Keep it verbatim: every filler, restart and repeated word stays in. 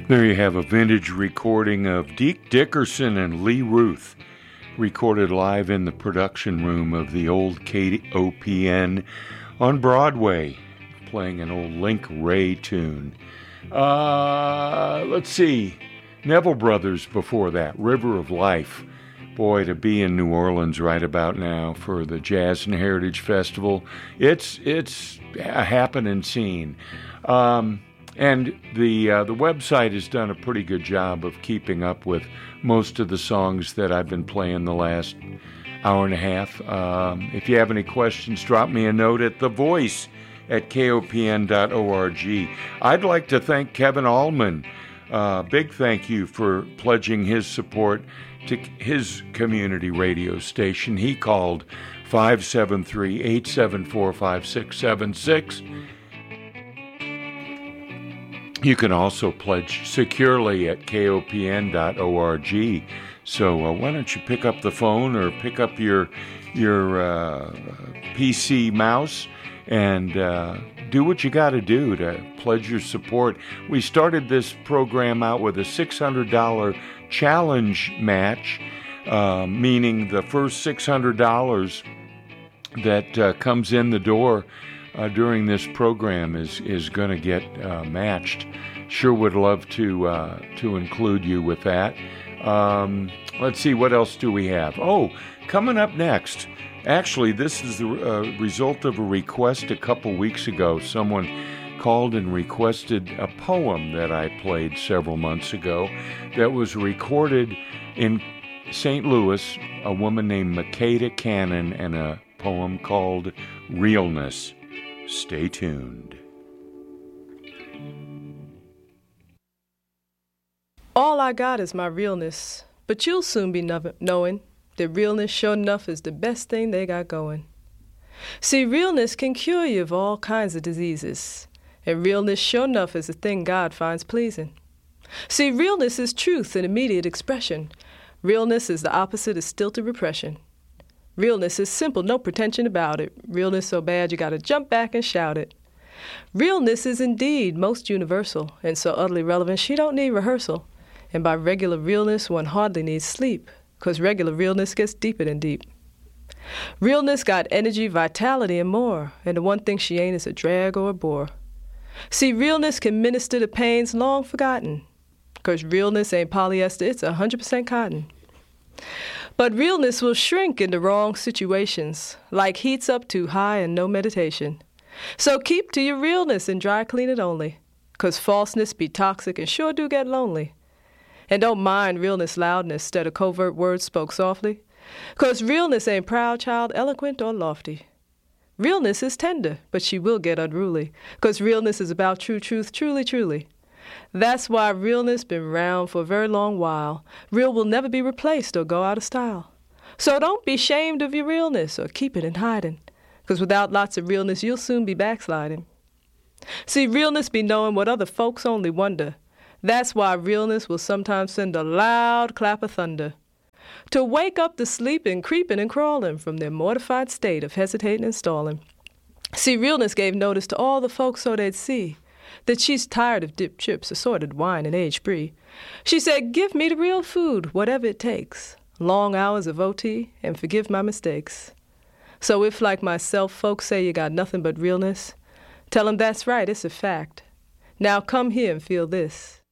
There you have a vintage recording of Deke Dickerson and Lee Ruth, recorded live in the production room of the old K O P N on Broadway, playing an old Link Ray tune. Uh, let's see, Neville Brothers before that, River of Life. Boy, to be in New Orleans right about now for the Jazz and Heritage Festival, it's it's a happening scene. Um, And the uh, the website has done a pretty good job of keeping up with most of the songs that I've been playing the last hour and a half. Um, if you have any questions, drop me a note at The Voice at K O P N dot org. I'd like to thank Kevin Allman. Uh, big thank you for pledging his support to his community radio station. He called five seven three, eight seven four, five six seven six. You can also pledge securely at K O P N dot org. So uh, why don't you pick up the phone or pick up your your uh, P C mouse and uh, do what you got to do to pledge your support. We started this program out with a six hundred dollars challenge match, uh, meaning the first six hundred dollars that uh, comes in the door Uh, during this program is is going to get uh, matched. Sure would love to uh, to include you with that. Um, let's see, what else do we have? Oh, coming up next, actually, this is the uh, result of a request a couple weeks ago. Someone called and requested a poem that I played several months ago that was recorded in Saint Louis, a woman named Makeda Cannon, and a poem called Realness. Stay tuned. All I got is my realness, but you'll soon be no- knowing that realness sure enough is the best thing they got going. See, realness can cure you of all kinds of diseases, and realness sure enough is a thing God finds pleasing. See, realness is truth in immediate expression. Realness is the opposite of stilted repression. Realness is simple, no pretension about it. Realness so bad you gotta jump back and shout it. Realness is indeed most universal, and so utterly relevant she don't need rehearsal. And by regular realness one hardly needs sleep, 'cause regular realness gets deeper than deep. Realness got energy, vitality, and more, and the one thing she ain't is a drag or a bore. See, realness can minister to pains long forgotten, 'cause realness ain't polyester, it's one hundred percent cotton. But realness will shrink into wrong situations, like heats up too high and no meditation. So keep to your realness and dry clean it only, 'cause falseness be toxic and sure do get lonely. And don't mind realness loudness instead of covert words spoke softly, 'cause realness ain't proud, child, eloquent, or lofty. Realness is tender, but she will get unruly, 'cause realness is about true truth, truly, truly. That's why realness been round for a very long while. Real will never be replaced or go out of style. So don't be ashamed of your realness or keep it in hiding, 'cause without lots of realness you'll soon be backsliding. See, realness be knowing what other folks only wonder. That's why realness will sometimes send a loud clap of thunder to wake up the sleeping, creeping, and crawling from their mortified state of hesitating and stalling. See, realness gave notice to all the folks so they'd see that she's tired of dip chips, assorted wine, and aged brie. She said, give me the real food, whatever it takes, long hours of O T, and forgive my mistakes. So if, like myself, folks say you got nothing but realness, tell them that's right, it's a fact. Now come here and feel this.